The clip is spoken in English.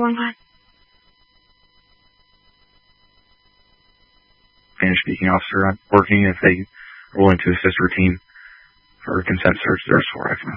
Spanish speaking officer. I'm working if they are willing to assist routine for a consent search. There's 4X.